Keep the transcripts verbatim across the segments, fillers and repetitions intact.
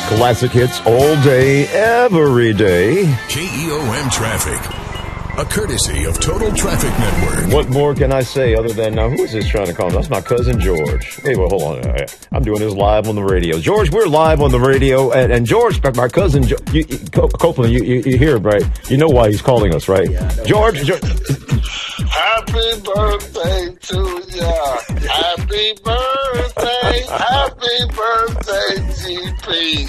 Classic hits all day, every day. K E O M Traffic, a courtesy of Total Traffic Network. What more can I say other than, now, who is this trying to call? That's my cousin George. Hey, well, hold on. I'm doing this live on the radio. George, we're live on the radio. And, and George, my cousin, you, you, Copeland, you, you, you hear him, right? You know why he's calling us, right? Yeah, George, George. Happy birthday to ya. Happy birthday. Happy birthday, G P.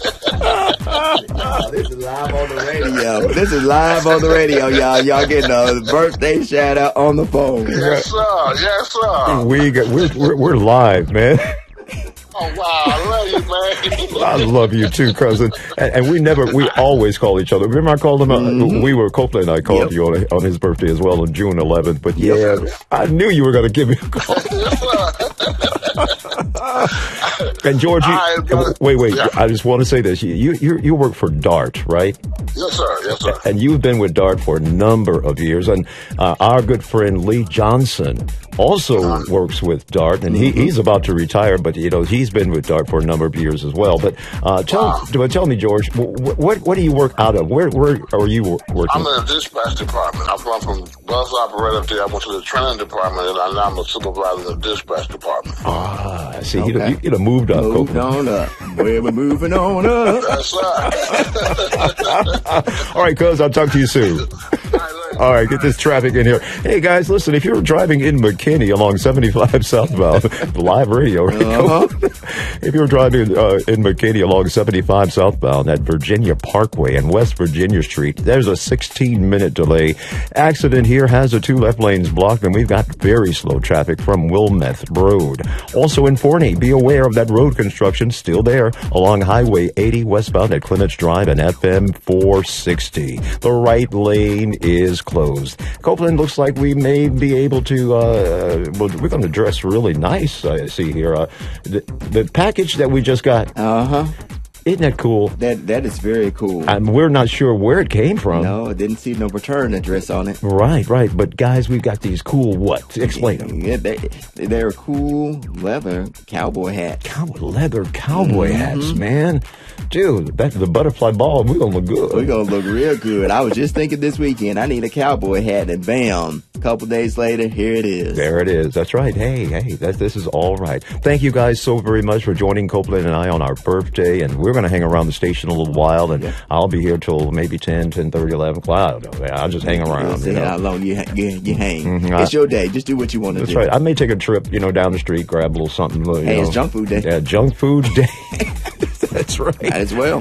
Oh, this is live on the radio. This is live on the radio, y'all. Y'all getting a birthday shout out on the phone. Yes, sir. Yes, sir. We got, we're, we're, we're live, man. Oh, wow. I love you, man. I love you too, cousin. And, and we never, we always call each other. Remember I called him, uh, mm-hmm. we were, Copeland and I called yep. you on, on his birthday as well on June eleventh. But yeah, yep. I knew you were going to give me a call. And George, you, I, wait, wait. Yeah. I just want to say this. You, you, you work for DART, right? Yes, sir. Yes, sir. And you've been with DART for a number of years. And uh, our good friend Lee Johnson also uh-huh. works with DART, and he, he's about to retire, but you know he's been with DART for a number of years as well. But uh, tell wow. tell me, George, what, what what do you work out of? Where where are you working? I'm in the dispatch department. I've gone from bus operator there. I went to the training department, and now I'm a supervisor in the dispatch department. Ah, I see. Okay. You, you know, moved up. Moved Copeland. on up. We're moving on up. That's right. All right, cuz, I'll talk to you soon. All right, get this traffic in here. Hey, guys, listen, if you're driving in McKinney along seventy-five southbound, live radio, right? Uh-huh. If you're driving uh, in McKinney along seventy-five southbound at Virginia Parkway and West Virginia Street, there's a sixteen-minute delay. Accident here has the two left lanes blocked, and we've got very slow traffic from Wilmeth Road. Also in Forney, be aware of that road construction still there along Highway eighty westbound at Clements Drive and F M four sixty. The right lane is closed. Copeland, looks like we may be able to, uh, well, we're going to dress really nice, I see here. Uh, the, the package that we just got. Uh-huh. Isn't that cool? That That is very cool. And we're not sure where it came from. No, I didn't see no return address on it. Right, right. But guys, we've got these cool what? Explain them. Yeah, they, they're cool leather cowboy hats. Cowboy leather cowboy mm-hmm. hats, man. Dude, back to the butterfly ball. We're going to look good. We're going to look real good. I was just thinking this weekend, I need a cowboy hat, and bam, a couple days later, here it is. There it is. That's right. Hey, hey, that, this is all right. Thank you guys so very much for joining Copeland and I on our birthday, and we're going to hang around the station a little while, and yeah. I'll be here till maybe ten, ten thirty, eleven o'clock. I don't know. I'll just hang around. We'll see you know? how long you, you, you hang. Mm-hmm. It's I, your day. Just do what you want to that's do. That's right. I may take a trip, you know, down the street, grab a little something. You hey, know. It's junk food day. Yeah, junk food day. That's right. Might as well.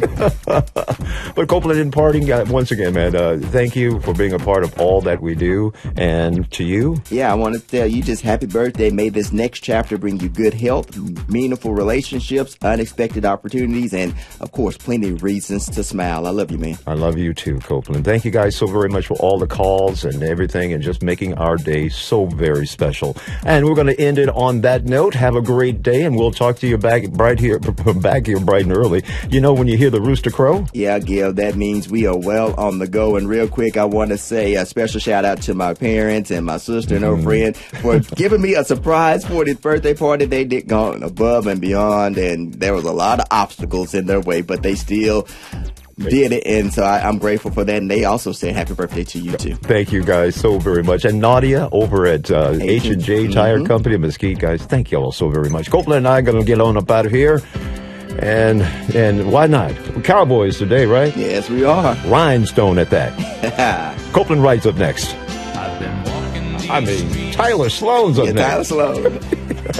But Copeland in parting, uh, once again, man, uh, thank you for being a part of all that we do. And to you? Yeah, I want to tell you just happy birthday. May this next chapter bring you good health, meaningful relationships, unexpected opportunities, and, of course, plenty of reasons to smile. I love you, man. I love you too, Copeland. Thank you guys so very much for all the calls and everything and just making our day so very special. And we're going to end it on that note. Have a great day, and we'll talk to you back bright here, back here bright and early. You know when you hear the rooster crow? Yeah, Gil, that means we are well on the go. And real quick, I want to say a special shout out to my parents and my sister and her mm. friend for giving me a surprise fortieth birthday party. They did go above and beyond, and there was a lot of obstacles in their way, but they still did it, and so I, I'm grateful for that. And they also said happy birthday to you too. Thank you guys so very much. And Nadia over at uh, H and J Tire mm-hmm. Company, Mesquite, guys, thank you all so very much. Copeland and I are going to get on up out of here. And and why not? We're Cowboys today, right? Yes, we are. Rhinestone at that. Copeland Wright's up next. I mean, Tyler Sloan's up yeah, next. Tyler Sloan.